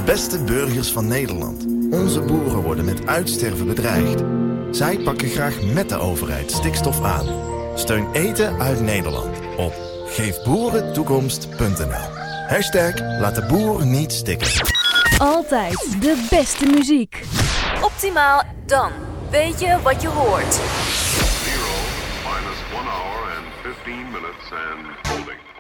beste burgers van Nederland. Onze boeren worden met uitsterven bedreigd. Zij pakken graag met de overheid stikstof aan. Steun eten uit Nederland op geefboerentoekomst.nl. #laat de boeren niet stikken. Altijd de beste muziek. Optimaal, dan weet je wat je hoort. 0 minus 1 hour and 15 minutes and